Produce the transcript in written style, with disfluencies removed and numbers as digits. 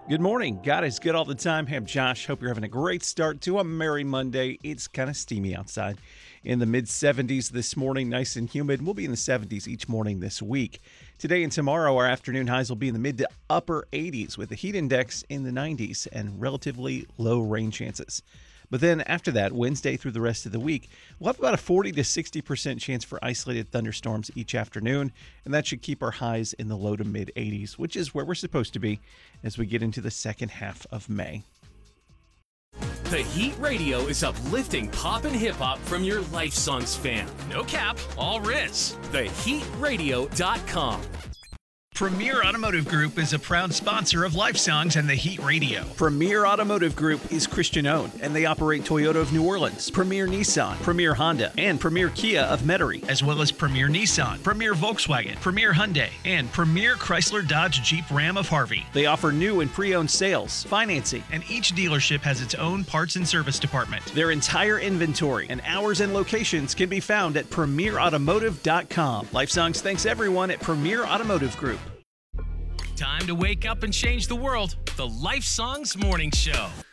Good morning. God is good all the time. Hey, I'm Josh. Hope you're having a great start to a merry Monday. It's kind of steamy outside. In the mid-70s this morning, nice and humid. We'll be in the 70s each morning this week. Today and tomorrow, our afternoon highs will be in the mid to upper 80s with the heat index in the 90s and relatively low rain chances. But then after that, Wednesday through the rest of the week, we'll have about a 40 to 60% chance for isolated thunderstorms each afternoon, and that should keep our highs in the low to mid 80s, which is where we're supposed to be as we get into the second half of May. The Heat Radio is uplifting pop and hip-hop from your Life Songs fan. No cap, all Riz. TheHeatRadio.com. Premier Automotive Group is a proud sponsor of Life Songs and the Heat Radio. Premier Automotive Group is Christian-owned, and they operate Toyota of New Orleans, Premier Nissan, Premier Honda, and Premier Kia of Metairie, as well as Premier Nissan, Premier Volkswagen, Premier Hyundai, and Premier Chrysler Dodge Jeep Ram of Harvey. They offer new and pre-owned sales, financing, and each dealership has its own parts and service department. Their entire inventory and hours and locations can be found at premierautomotive.com. Life Songs thanks everyone at Premier Automotive Group. Time to wake up and change the world. The Life Songs Morning Show.